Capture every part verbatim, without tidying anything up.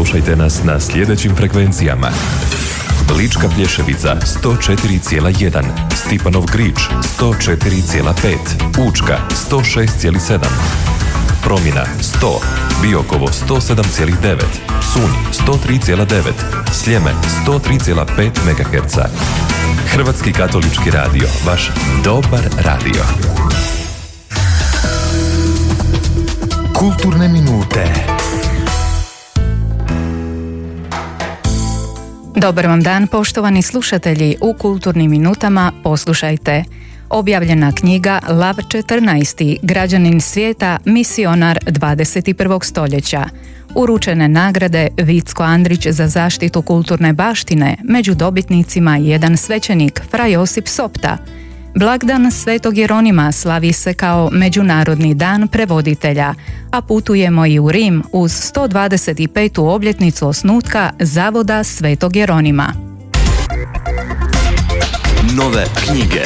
Slušajte nas na sljedećim frekvencijama: Lička Plješevica sto četiri zarez jedan, Stipanov Grič sto četiri zarez pet, Učka sto šest zarez sedam, Promina sto, Biokovo sto sedam zarez devet, Psunj sto tri zarez devet, Sljeme sto tri zarez pet megaherca. Hrvatski katolički radio, vaš dobar radio. Kulturne minute. Dobar vam dan, poštovani slušatelji. U Kulturnim minutama poslušajte. Objavljena knjiga Lav četrnaest. Građanin svijeta, misionar dvadeset prvog stoljeća. Uručene nagrade Vicko Andrić za zaštitu kulturne baštine, među dobitnicima jedan svećenik, fra Josip Sopta. Blagdan Svetog Jeronima slavi se kao Međunarodni dan prevoditelja, a putujemo i u Rim uz sto dvadeset petu obljetnicu osnutka Zavoda Svetog Jeronima. Nove knjige.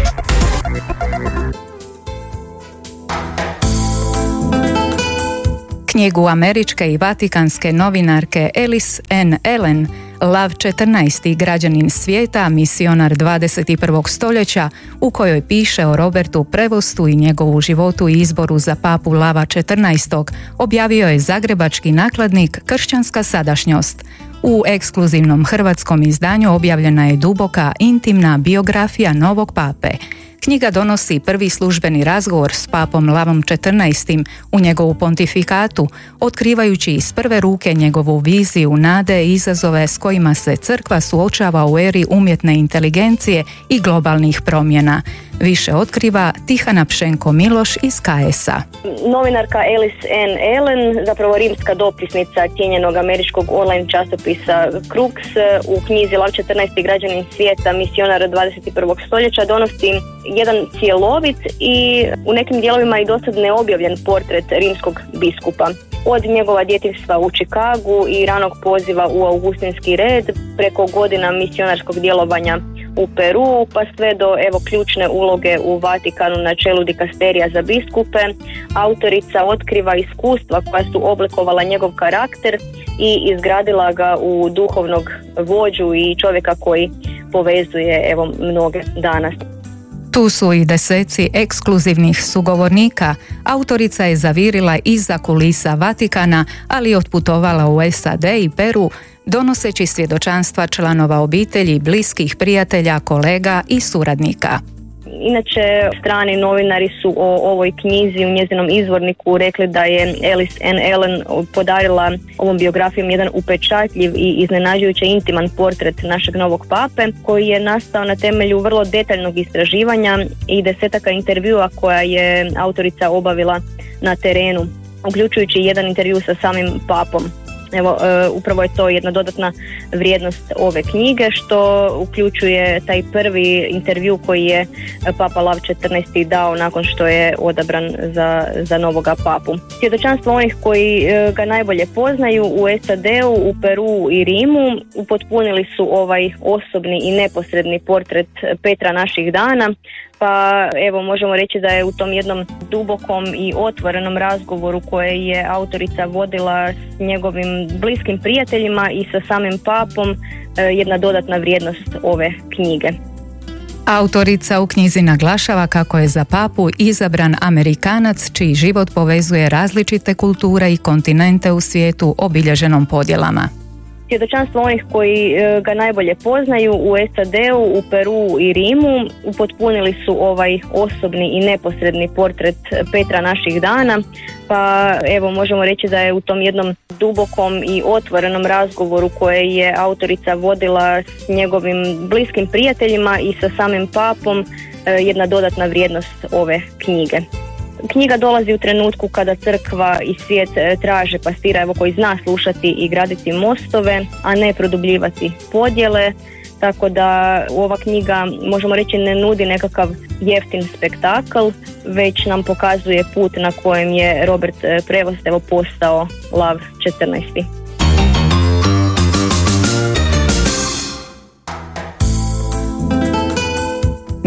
Knjigu američke i vatikanske novinarke Alice N. Allen, Lav četrnaest. Građanin svijeta, misionar dvadeset prvog stoljeća, u kojoj piše o Robertu Prevostu i njegovu životu i izboru za papu Lava četrnaestog, objavio je zagrebački nakladnik Kršćanska sadašnjost. U ekskluzivnom hrvatskom izdanju objavljena je duboka, intimna biografija novog pape. Knjiga donosi prvi službeni razgovor s papom Lavom četrnaest. u njegovu pontifikatu, otkrivajući iz prve ruke njegovu viziju, nade i izazove s kojima se crkva suočava u eri umjetne inteligencije i globalnih promjena. Više otkriva Tihana Pšenko-Miloš iz K S A. Novinarka Alice N. Allen, zapravo rimska dopisnica cijenjenog američkog online časopisa Crux, u knjizi Lav četrnaest. Građanin svijeta, misionar dvadeset prvog stoljeća, donosi jedan cjelovit i u nekim dijelovima i dosad neobjavljen portret rimskog biskupa. Od njegova djetinjstva u Čikagu i ranog poziva u Augustinski red, preko godina misionarskog djelovanja u Peru, pa sve do evo ključne uloge u Vatikanu na čelu dikasterija za biskupe. Autorica otkriva iskustva koja su oblikovala njegov karakter i izgradila ga u duhovnog vođu i čovjeka koji povezuje evo mnoge danas. Tu su i deseci ekskluzivnih sugovornika. Autorica je zavirila iza kulisa Vatikana, ali otputovala u S A D i Peru, donoseći svjedočanstva članova obitelji, bliskih prijatelja, kolega i suradnika. Inače, strani novinari su o ovoj knjizi u njezinom izvorniku rekli da je Alice N. Allen podarila ovom biografijom jedan upečatljiv i iznenađujuće intiman portret našeg novog pape, koji je nastao na temelju vrlo detaljnog istraživanja i desetaka intervjua koja je autorica obavila na terenu, uključujući jedan intervju sa samim papom. Evo, e, upravo je to jedna dodatna vrijednost ove knjige, što uključuje taj prvi intervju koji je papa Lav četrnaest. Dao nakon što je odabran za, za novoga papu. Svjedočanstvo onih koji e, ga najbolje poznaju u S A D-u, u Peru i Rimu upotpunili su ovaj osobni i neposredni portret Petra naših dana. Pa evo, možemo reći da je u tom jednom dubokom i otvorenom razgovoru koje je autorica vodila s njegovim bliskim prijateljima i sa samim papom jedna dodatna vrijednost ove knjige. Autorica u knjizi naglašava kako je za papu izabran Amerikanac čiji život povezuje različite kulture i kontinente u svijetu obilježenom podjelama. Svjedočanstvo onih koji ga najbolje poznaju u S A D-u, u Peru i Rimu upotpunili su ovaj osobni i neposredni portret Petra naših dana. Pa evo, možemo reći da je u tom jednom dubokom i otvorenom razgovoru koje je autorica vodila s njegovim bliskim prijateljima i sa samim papom jedna dodatna vrijednost ove knjige. Knjiga dolazi u trenutku kada crkva i svijet traže pastira evo, koji zna slušati i graditi mostove, a ne produbljivati podjele. Tako da ova knjiga, možemo reći, ne nudi nekakav jeftin spektakl, već nam pokazuje put na kojem je Robert Prevost evo postao Lav četrnaest.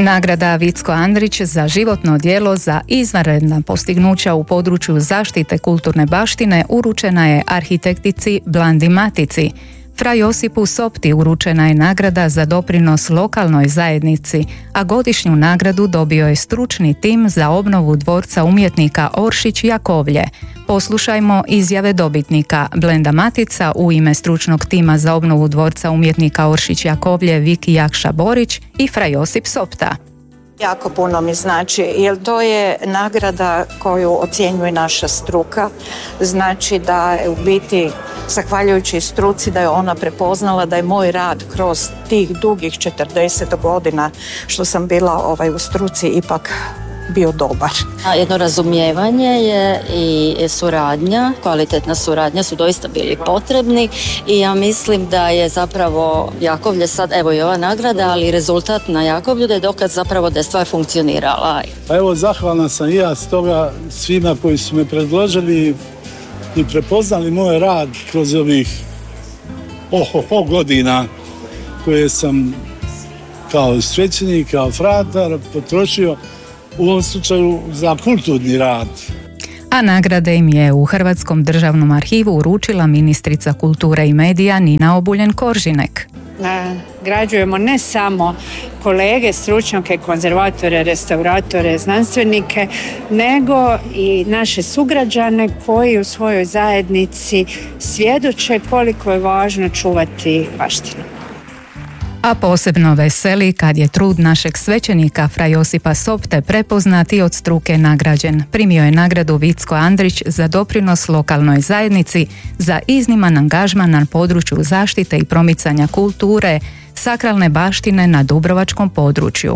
Nagrada Vicko Andrić za životno djelo za izvanredna postignuća u području zaštite kulturne baštine uručena je arhitektici Blandi Matici. Fra Josipu Sopti uručena je nagrada za doprinos lokalnoj zajednici, a godišnju nagradu dobio je stručni tim za obnovu dvorca umjetnika Oršić Jakovlje. Poslušajmo izjave dobitnika. Blenda Matica u ime stručnog tima za obnovu dvorca umjetnika Oršić Jakovlje Viki Jakša Borić i Fra Josip Sopta. Jako puno mi znači, jer to je nagrada koju ocjenjuje naša struka. Znači da je u biti, zahvaljujući struci, da je ona prepoznala da je moj rad kroz tih dugih četrdeset godina što sam bila ovaj, u struci ipak bio dobar. Jedno razumijevanje je i suradnja, kvalitetna suradnja su doista bili potrebni i ja mislim da je zapravo Jakovlje sad, evo i ova nagrada, ali rezultat na Jakovlju da je dokaz zapravo da je stvar funkcionirala. Pa evo, zahvalna sam i ja stoga svima koji su me predložili i prepoznali moj rad kroz ovih ohoho godina koje sam kao svećenik, kao fratar potrošio u ovom slučaju za kulturni rad. A nagrade im je u Hrvatskom državnom arhivu uručila ministrica kulture i medija Nina Obuljen-Koržinek. Nagrađujemo ne samo kolege, stručnjake, konzervatore, restauratore, znanstvenike, nego i naše sugrađane koji u svojoj zajednici svjedoče koliko je važno čuvati baštinu. A posebno veseli kad je trud našeg svećenika Fra Josipa Sopte prepoznat i od struke nagrađen. Primio je nagradu Vicko Andrić za doprinos lokalnoj zajednici za izniman angažman na području zaštite i promicanja kulture, sakralne baštine na dubrovačkom području.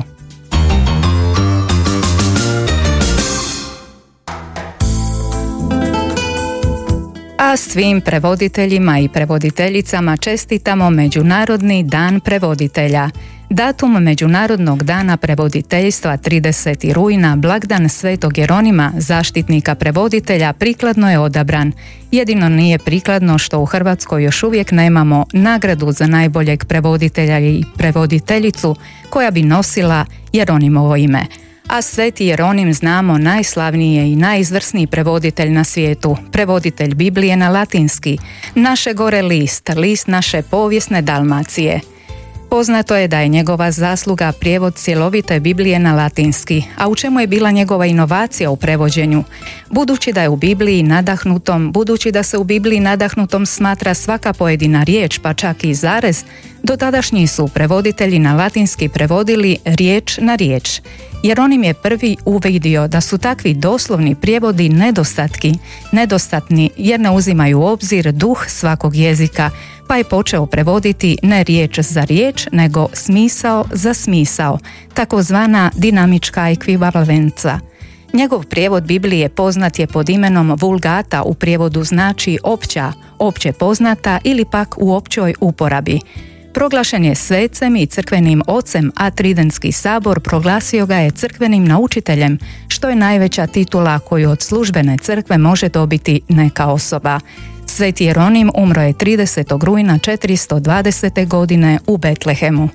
A svim prevoditeljima i prevoditeljicama čestitamo Međunarodni dan prevoditelja. Datum Međunarodnog dana prevoditeljstva trideseti rujna, blagdan Svetog Jeronima, zaštitnika prevoditelja, prikladno je odabran. Jedino nije prikladno što u Hrvatskoj još uvijek nemamo nagradu za najboljeg prevoditelja i prevoditeljicu koja bi nosila Jeronimovo ime. A Sveti Jeronim, znamo, najslavniji je i najizvrsniji prevoditelj na svijetu, prevoditelj Biblije na latinski, naše gore list, list naše povijesne Dalmacije. Poznato je da je njegova zasluga prijevod cjelovite Biblije na latinski, a u čemu je bila njegova inovacija u prevođenju? Budući da je u Bibliji nadahnutom, budući da se u Bibliji nadahnutom smatra svaka pojedina riječ, pa čak i zarez, dotadašnji su prevoditelji na latinski prevodili riječ na riječ. Jeronim je prvi uvidio da su takvi doslovni prijevodi nedostatki, nedostatni jer ne uzimaju u obzir duh svakog jezika, pa je počeo prevoditi ne riječ za riječ, nego smisao za smisao, takozvana dinamička ekvivalenca. Njegov prijevod Biblije poznat je pod imenom Vulgata, u prijevodu znači opća, opće poznata ili pak u općoj uporabi. Proglašen je svecem i crkvenim ocem, a Tridentski sabor proglasio ga je crkvenim naučiteljem, što je najveća titula koju od službene crkve može dobiti neka osoba. Sveti Jeronim umro je tridesetog rujna četiristo dvadesete godine u Betlehemu.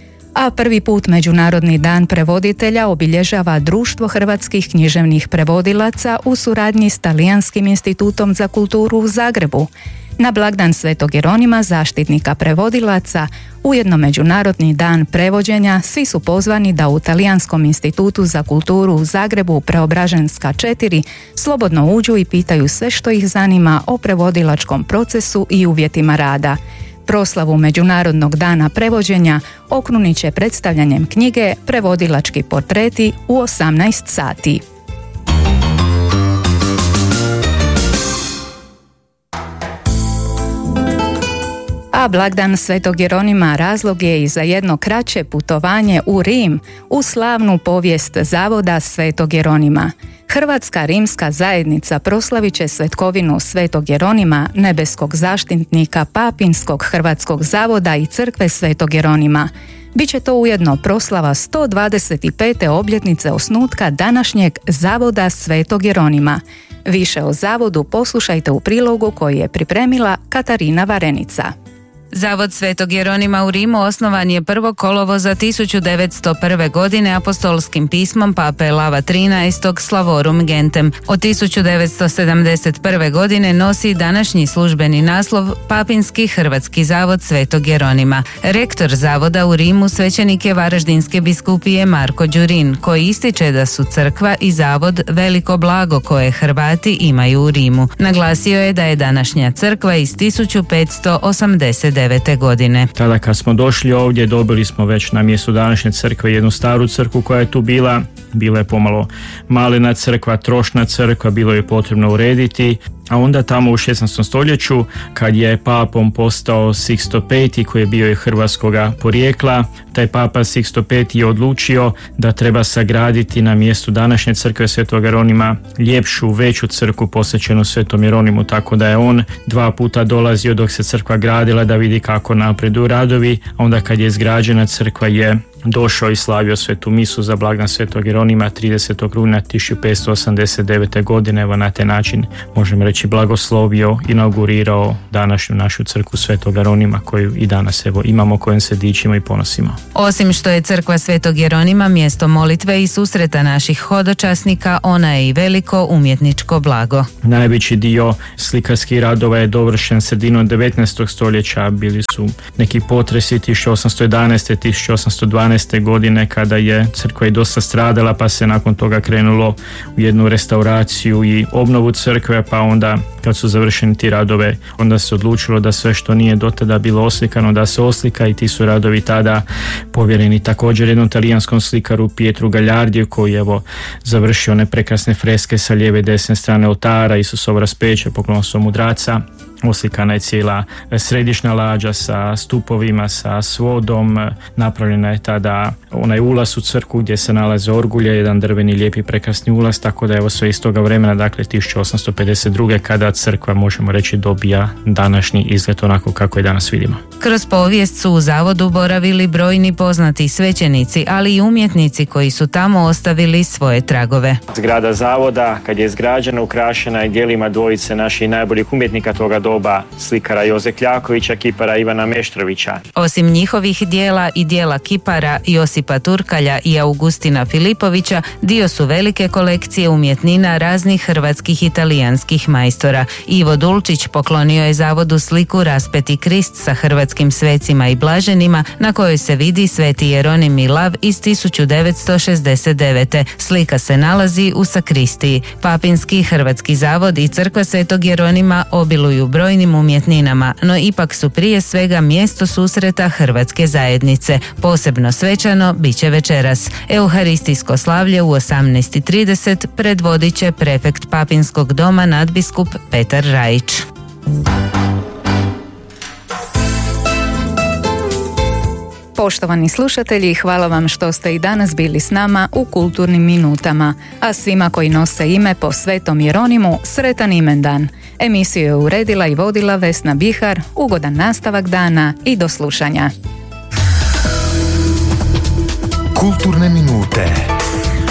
A prvi put Međunarodni dan prevoditelja obilježava Društvo hrvatskih književnih prevodilaca u suradnji s Talijanskim institutom za kulturu u Zagrebu. Na blagdan Svetog Jeronima, zaštitnika prevodilaca, ujedno Međunarodni dan prevođenja, svi su pozvani da u Talijanskom institutu za kulturu u Zagrebu, Preobraženska četiri, slobodno uđu i pitaju sve što ih zanima o prevodilačkom procesu i uvjetima rada. Proslavu Međunarodnog dana prevođenja okrunit će predstavljanjem knjige Prevodilački portreti u osamnaest sati. A blagdan Svetog Jeronima razlog je i za jedno kraće putovanje u Rim, u slavnu povijest Zavoda Svetog Jeronima. Hrvatska rimska zajednica proslavit će svetkovinu Svetog Jeronima, nebeskog zaštitnika Papinskog Hrvatskog zavoda i crkve Svetog Jeronima. Biće to ujedno proslava sto dvadeset pete obljetnice osnutka današnjeg Zavoda Svetog Jeronima. Više o zavodu poslušajte u prilogu koji je pripremila Katarina Varenica. Zavod Svetog Jeronima u Rimu osnovan je prvog kolovoza tisuću devetsto prve. godine apostolskim pismom pape Lava trinaestog Slavorum Gentem. Od tisuću devetsto sedamdeset prve. godine nosi današnji službeni naslov Papinski Hrvatski zavod Svetog Jeronima. Rektor zavoda u Rimu svećenik je Varaždinske biskupije Marko Đurin, koji ističe da su crkva i zavod veliko blago koje Hrvati imaju u Rimu. Naglasio je da je današnja crkva iz tisuću petsto osamdeset devete. godine. Tada kad smo došli ovdje dobili smo već na mjestu današnje crkve jednu staru crkvu koja je tu bila. Bila je pomalo malena crkva, trošna crkva, bilo je potrebno urediti. A onda tamo u šesnaestom stoljeću kad je papom postao Sixto peti koji je bio i hrvatskoga porijekla, taj papa Sixto peti je odlučio da treba sagraditi na mjestu današnje crkve Svetog Jeronima ljepšu, veću crkvu posvećenu Svetom Jeronimu, tako da je on dva puta dolazio dok se crkva gradila da vidi kako napreduju radovi, a onda kad je izgrađena crkva je došao i slavio svetu misu za blagdan Svetog Jeronima tridesetog rujna tisuću petsto osamdeset devete. godine. Evo na taj način možemo reći blagoslovio, inaugurirao današnju našu crkvu Svetog Jeronima koju i danas evo imamo, kojom se dičimo i ponosimo. Osim što je crkva Svetog Jeronima mjesto molitve i susreta naših hodočasnika, ona je i veliko umjetničko blago. Najveći dio slikarskih radova je dovršen sredinom devetnaestog stoljeća, bili su neki potresi tisuću osamsto jedanaeste. tisuću osamsto dvanaeste. godine kada je crkva i dosta stradala, pa se nakon toga krenulo u jednu restauraciju i obnovu crkve, pa onda kad su završeni ti radove, onda se odlučilo da sve što nije do tada bilo oslikano da se oslika i ti su radovi tada povjereni također jednom talijanskom slikaru Pietru Gagliardiju koji je evo završio one prekrasne freske sa lijeve i desne strane oltara, Isusov raspeće, poklonstvo mudraca. Oslikana je cijela središnja lađa sa stupovima, sa svodom. Napravljena je tada onaj ulaz u crkvu gdje se nalaze orgulje, jedan drveni lijepi prekrasni ulaz, tako da evo sve iz toga vremena, dakle tisuću osamsto pedeset druge. kada crkva, možemo reći, dobija današnji izgled onako kako je danas vidimo. Kroz povijest su u zavodu boravili brojni poznati svećenici, ali i umjetnici koji su tamo ostavili svoje tragove. Zgrada zavoda, kad je izgrađena, ukrašena je djelima dvojice naših najboljih umjetnika toga doba, slikara Joze Kljakovića, kipara Ivana Meštrovića. Osim njihovih dijela i dijela kipara Josipa Turkalja i Augustina Filipovića, dio su velike kolekcije umjetnina raznih hrvatskih i talijanskih majstora. Ivo Dulčić poklonio je zavodu sliku Raspeti Krist sa hrvatskim svecima i blaženima na kojoj se vidi Sveti Jeronim i lav iz tisuću devetsto šezdeset devete. Slika se nalazi u sakristiji. Papinski Hrvatski zavod i crkva Svetog Jeronima obiluju brojnim umjetninama, no ipak su prije svega mjesto susreta hrvatske zajednice. Posebno svečano bit će večeras. Euharistijsko slavlje u osamnaest i trideset predvodit će prefekt Papinskog doma nadbiskup Petar Rajić. Poštovani slušatelji, hvala vam što ste i danas bili s nama u Kulturnim minutama, a svima koji nose ime po Svetom Jeronimu, sretan imendan. Emisiju je uredila i vodila Vesna Bihar, ugodan nastavak dana i do slušanja. Kulturne minute.